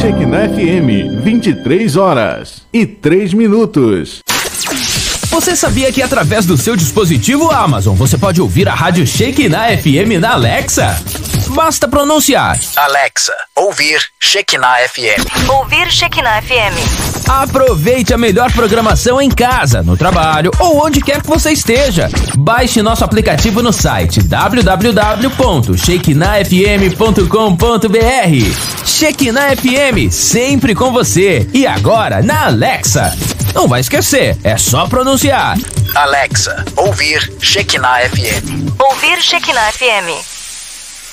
Shekinah FM, 23h03. Você sabia que através do seu dispositivo Amazon você pode ouvir a rádio Shekinah FM na Alexa? Basta pronunciar: Alexa, ouvir Shekinah FM. Ouvir Shekinah FM. Aproveite a melhor programação em casa, no trabalho ou onde quer que você esteja. Baixe nosso aplicativo no site www.shekinahfm.com.br. Shekinah FM, sempre com você. E agora na Alexa. Não vai esquecer, é só pronunciar: Alexa, ouvir Shekinah FM. Ouvir Shekinah FM.